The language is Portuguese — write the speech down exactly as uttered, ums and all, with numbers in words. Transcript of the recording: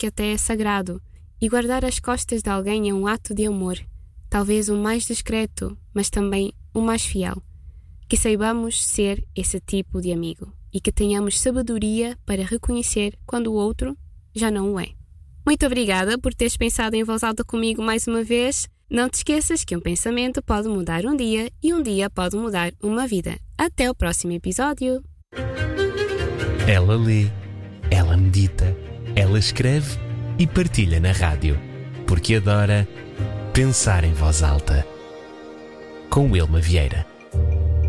que até é sagrado, e guardar as costas de alguém é um ato de amor, talvez o mais discreto, mas também o mais fiel. Que saibamos ser esse tipo de amigo e que tenhamos sabedoria para reconhecer quando o outro já não o é. Muito obrigada por teres pensado em voz alta comigo mais uma vez. Não te esqueças que um pensamento pode mudar um dia e um dia pode mudar uma vida. Até o próximo episódio. Ela lê, ela medita, ela escreve e partilha na rádio, porque adora pensar em voz alta. Com Wilma Vieira.